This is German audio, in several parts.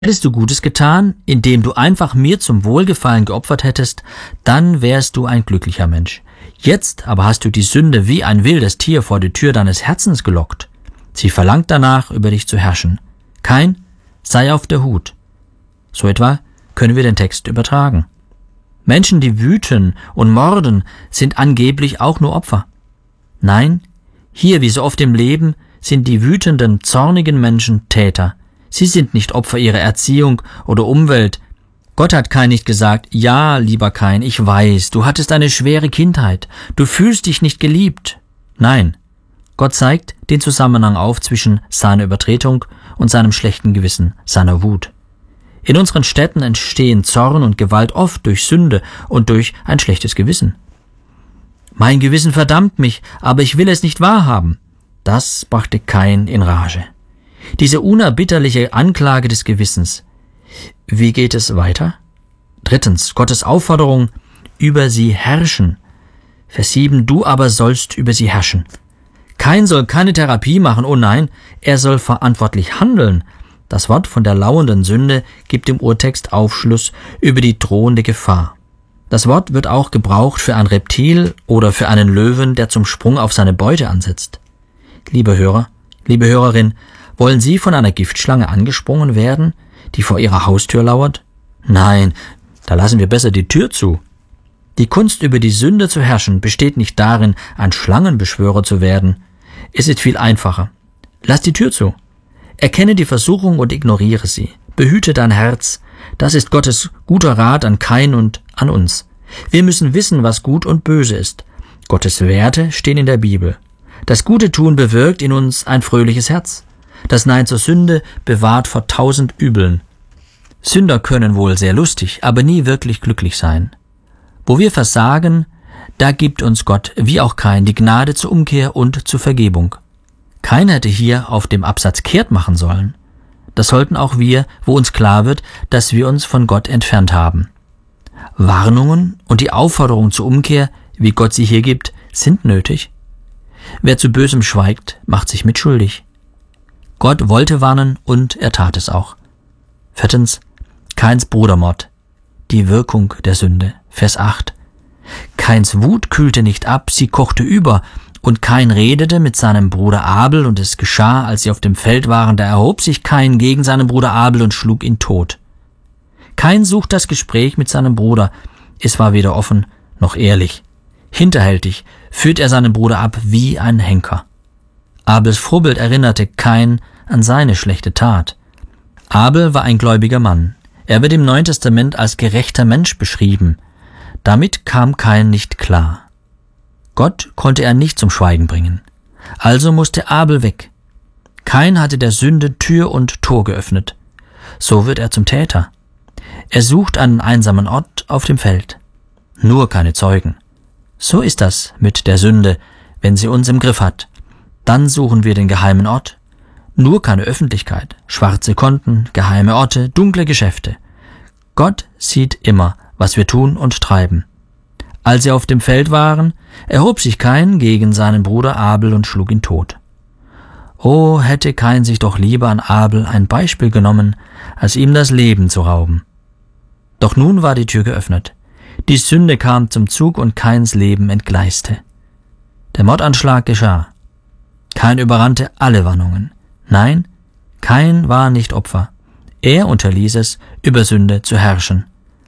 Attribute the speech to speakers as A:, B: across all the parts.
A: Hättest du Gutes getan, indem du einfach mir zum Wohlgefallen geopfert hättest, dann wärst du ein glücklicher Mensch. Jetzt aber hast du die Sünde wie ein wildes Tier vor die Tür deines Herzens gelockt. Sie verlangt danach, über dich zu herrschen. Kain, sei auf der Hut. So etwa können wir den Text übertragen. Menschen, die wüten und morden, sind angeblich auch nur Opfer. Nein, hier wie so oft im Leben sind die wütenden, zornigen Menschen Täter. Sie sind nicht Opfer ihrer Erziehung oder Umwelt. Gott hat Kain nicht gesagt, ja, lieber Kain, ich weiß, du hattest eine schwere Kindheit, du fühlst dich nicht geliebt. Nein, Gott zeigt den Zusammenhang auf zwischen seiner Übertretung und seinem schlechten Gewissen, seiner Wut. In unseren Städten entstehen Zorn und Gewalt oft durch Sünde und durch ein schlechtes Gewissen. Mein Gewissen verdammt mich, aber ich will es nicht wahrhaben. Das brachte Kain in Rage. Diese unerbitterliche Anklage des Gewissens. Wie geht es weiter? 3. Gottes Aufforderung, über sie herrschen. Vers 7, du aber sollst über sie herrschen. Kain soll keine Therapie machen, oh nein, er soll verantwortlich handeln. Das Wort von der lauernden Sünde gibt im Urtext Aufschluss über die drohende Gefahr. Das Wort wird auch gebraucht für ein Reptil oder für einen Löwen, der zum Sprung auf seine Beute ansetzt. Lieber Hörer, liebe Hörerin, wollen Sie von einer Giftschlange angesprungen werden, die vor Ihrer Haustür lauert? Nein, da lassen wir besser die Tür zu. Die Kunst, über die Sünde zu herrschen, besteht nicht darin, ein Schlangenbeschwörer zu werden. Es ist viel einfacher. Lass die Tür zu. Erkenne die Versuchung und ignoriere sie. Behüte dein Herz. Das ist Gottes guter Rat an Kain und an uns. Wir müssen wissen, was gut und böse ist. Gottes Werte stehen in der Bibel. Das gute Tun bewirkt in uns ein fröhliches Herz. Das Nein zur Sünde bewahrt vor 1000 Übeln. Sünder können wohl sehr lustig, aber nie wirklich glücklich sein. Wo wir versagen, da gibt uns Gott, wie auch Kain, die Gnade zur Umkehr und zur Vergebung. Kain hätte hier auf dem Absatz kehrt machen sollen. Das sollten auch wir, wo uns klar wird, dass wir uns von Gott entfernt haben. Warnungen und die Aufforderung zur Umkehr, wie Gott sie hier gibt, sind nötig. Wer zu Bösem schweigt, macht sich mitschuldig. Gott wollte warnen und er tat es auch. 4. Kains Brudermord. Die Wirkung der Sünde. Vers 8. Kains Wut kühlte nicht ab, sie kochte über, und Kain redete mit seinem Bruder Abel, und es geschah, als sie auf dem Feld waren, da erhob sich Kain gegen seinen Bruder Abel und schlug ihn tot. Kain sucht das Gespräch mit seinem Bruder. Es war weder offen noch ehrlich. Hinterhältig führt er seinen Bruder ab wie ein Henker. Abels Vorbild erinnerte Kain an seine schlechte Tat. Abel war ein gläubiger Mann. Er wird im Neuen Testament als gerechter Mensch beschrieben. Damit kam Kain nicht klar. Gott konnte er nicht zum Schweigen bringen. Also musste Abel weg. Kain hatte der Sünde Tür und Tor geöffnet. So wird er zum Täter. Er sucht einen einsamen Ort auf dem Feld. Nur keine Zeugen. So ist das mit der Sünde, wenn sie uns im Griff hat. Dann suchen wir den geheimen Ort. Nur keine Öffentlichkeit, schwarze Konten, geheime Orte, dunkle Geschäfte. Gott sieht immer, was wir tun und treiben. Als sie auf dem Feld waren, erhob sich Kain gegen seinen Bruder Abel und schlug ihn tot. Oh, hätte Kain sich doch lieber an Abel ein Beispiel genommen, als ihm das Leben zu rauben. Doch nun war die Tür geöffnet. Die Sünde kam zum Zug und Kains Leben entgleiste. Der Mordanschlag geschah. Kain überrannte alle Warnungen. Nein, Kain war nicht Opfer. Er unterließ es, über Sünde zu herrschen.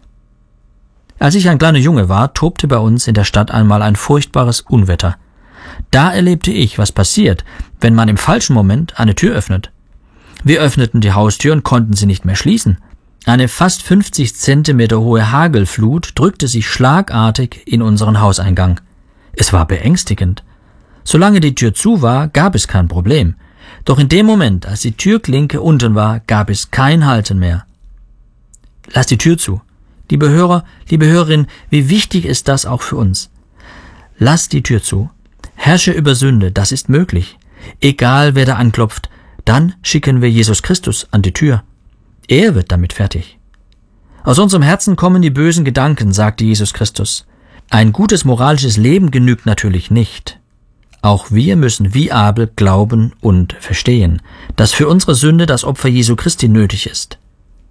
A: Als ich ein kleiner Junge war, tobte bei uns in der Stadt einmal ein furchtbares Unwetter. Da erlebte ich, was passiert, wenn man im falschen Moment eine Tür öffnet. Wir öffneten die Haustür und konnten sie nicht mehr schließen. Eine fast 50 Zentimeter hohe Hagelflut drückte sich schlagartig in unseren Hauseingang. Es war beängstigend. Solange die Tür zu war, gab es kein Problem. Doch in dem Moment, als die Türklinke unten war, gab es kein Halten mehr. Lass die Tür zu. Liebe Hörer, liebe Hörerin, wie wichtig ist das auch für uns? Lass die Tür zu. Herrsche über Sünde, das ist möglich. Egal, wer da anklopft, dann schicken wir Jesus Christus an die Tür. Er wird damit fertig. Aus unserem Herzen kommen die bösen Gedanken, sagte Jesus Christus. Ein gutes moralisches Leben genügt natürlich nicht. Auch wir müssen wie Abel glauben und verstehen, dass für unsere Sünde das Opfer Jesu Christi nötig ist.